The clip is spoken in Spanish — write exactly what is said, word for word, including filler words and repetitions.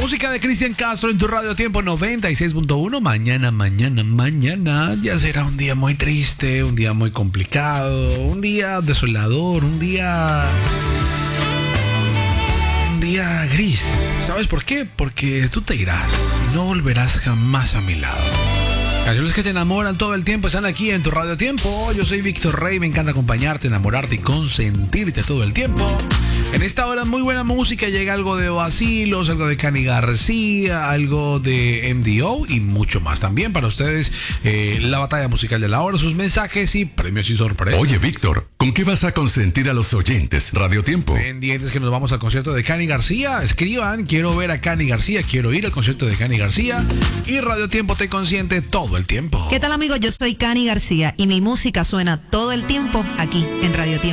Música de Cristian Castro en tu Radio Tiempo noventa y seis punto uno. Mañana, mañana, mañana ya será un día muy triste, un día muy complicado, un día desolador, un día... un día gris. ¿Sabes por qué? Porque tú te irás y no volverás jamás a mi lado. Canciones que te enamoran todo el tiempo están aquí en tu Radio Tiempo. Yo soy Víctor Rey, me encanta acompañarte, enamorarte y consentirte todo el tiempo. En esta hora muy buena música, llega algo de Vacilos, algo de Cani García, algo de M D O y mucho más también para ustedes. Eh, la batalla musical de la hora, sus mensajes y premios y sorpresas. Oye, Víctor, ¿con qué vas a consentir a los oyentes? Radio Tiempo. Pendientes que nos vamos al concierto de Cani García. Escriban, quiero ver a Cani García, quiero ir al concierto de Cani García. Y Radio Tiempo te consiente todo el tiempo. ¿Qué tal, amigos? Yo soy Cani García y mi música suena todo el tiempo aquí en Radio Tiempo.